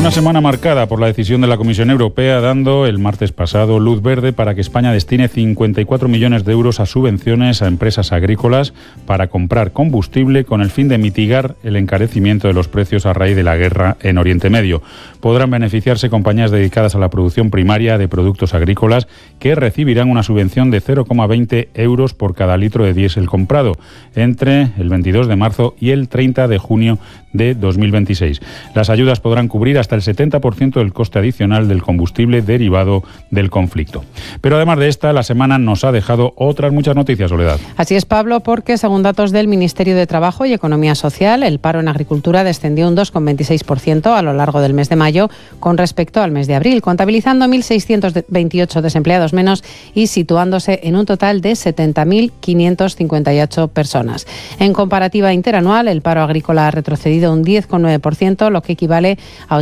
Una semana marcada por la decisión de la Comisión Europea, dando el martes pasado luz verde para que España destine 54 millones de euros a subvenciones a empresas agrícolas para comprar combustible con el fin de mitigar el encarecimiento de los precios a raíz de la guerra en Oriente Medio. Podrán beneficiarse compañías dedicadas a la producción primaria de productos agrícolas que recibirán una subvención de 0,20 euros por cada litro de diésel comprado entre el 22 de marzo y el 30 de junio de 2026. Las ayudas podrán cubrir hasta el 70% del coste adicional del combustible derivado del conflicto. Pero además de esta, la semana nos ha dejado otras muchas noticias, Soledad. Así es, Pablo, porque según datos del Ministerio de Trabajo y Economía Social, el paro en agricultura descendió un 2,26% a lo largo del mes de mayo con respecto al mes de abril, contabilizando 1.628 desempleados menos y situándose en un total de 70.558 personas. En comparativa interanual, el paro agrícola ha retrocedido un 10,9%, lo que equivale a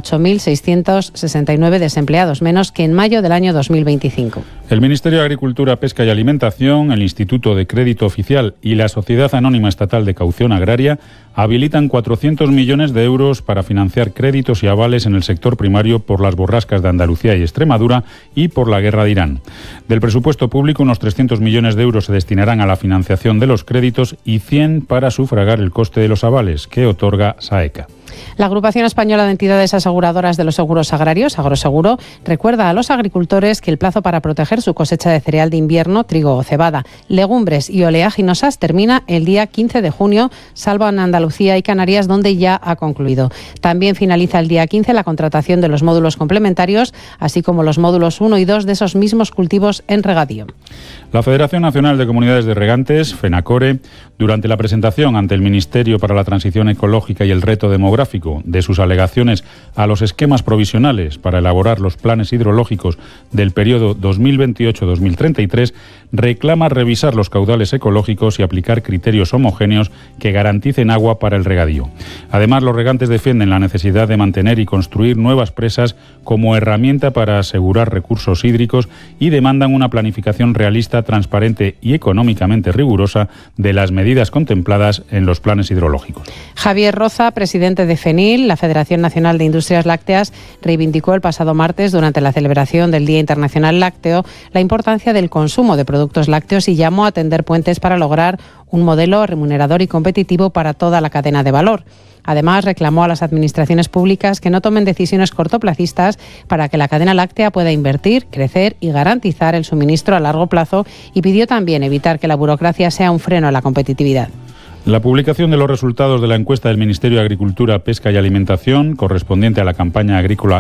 8.669 desempleados menos que en mayo del año 2025. El Ministerio de Agricultura, Pesca y Alimentación, el Instituto de Crédito Oficial y la Sociedad Anónima Estatal de Caución Agraria habilitan 400 millones de euros para financiar créditos y avales en el sector primario por las borrascas de Andalucía y Extremadura y por la guerra de Irán. Del presupuesto público, unos 300 millones de euros se destinarán a la financiación de los créditos y 100 para sufragar el coste de los avales que otorga SAECA. La Agrupación Española de Entidades Aseguradoras de los Seguros Agrarios, Agroseguro, recuerda a los agricultores que el plazo para proteger su cosecha de cereal de invierno, trigo o cebada, legumbres y oleaginosas termina el día 15 de junio, salvo en Andalucía y Canarias, donde ya ha concluido. También finaliza el día 15 la contratación de los módulos complementarios, así como los módulos 1 y 2 de esos mismos cultivos en regadío. La Federación Nacional de Comunidades de Regantes, FENACORE, durante la presentación ante el Ministerio para la Transición Ecológica y el Reto Demográfico de sus alegaciones a los esquemas provisionales para elaborar los planes hidrológicos del periodo 2028-2033, reclama revisar los caudales ecológicos y aplicar criterios homogéneos que garanticen agua para el regadío. Además, los regantes defienden la necesidad de mantener y construir nuevas presas como herramienta para asegurar recursos hídricos y demandan una planificación realista, transparente y económicamente rigurosa de las medidas contempladas en los planes hidrológicos. Javier Roza, presidente de FENIL, la Federación Nacional de Industrias Lácteas, reivindicó el pasado martes, durante la celebración del Día Internacional Lácteo, la importancia del consumo de productos lácteos y llamó a tender puentes para lograr un modelo remunerador y competitivo para toda la cadena de valor. Además, reclamó a las administraciones públicas que no tomen decisiones cortoplacistas para que la cadena láctea pueda invertir, crecer y garantizar el suministro a largo plazo, y pidió también evitar que la burocracia sea un freno a la competitividad. La publicación de los resultados de la encuesta del Ministerio de Agricultura, Pesca y Alimentación, correspondiente a la campaña agrícola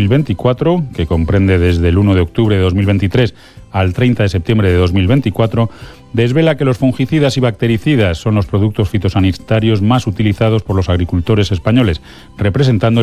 2024, que comprende desde el 1 de octubre de 2023 al 30 de septiembre de 2024, desvela que los fungicidas y bactericidas son los productos fitosanitarios más utilizados por los agricultores españoles, representando el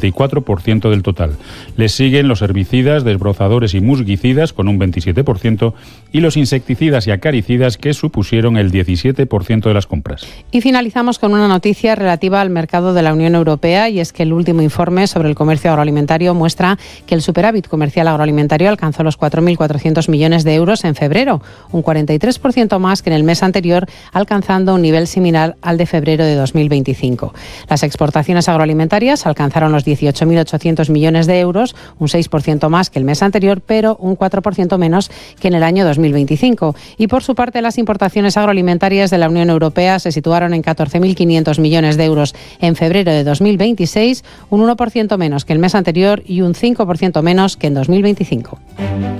54% del total. Les siguen los herbicidas, desbrozadores y musguicidas con un 27% y los insecticidas y acaricidas, que supusieron el 17% de las compras. Y finalizamos con una noticia relativa al mercado de la Unión Europea, y es que el último informe sobre el comercio agroalimentario muestra que el superávit comercial agroalimentario alcanzó los 4.400 millones de euros en febrero, un 43% más que en el mes anterior, alcanzando un nivel similar al de febrero de 2025. Las exportaciones agroalimentarias alcanzaron los 18.800 millones de euros, un 6% más que el mes anterior, pero un 4% menos que en el año 2025. Y por su parte, las importaciones agroalimentarias de la Unión Europea se situaron en 14.500 millones de euros en febrero de 2026, un 1% menos que el mes anterior y un 5% menos que en 2025.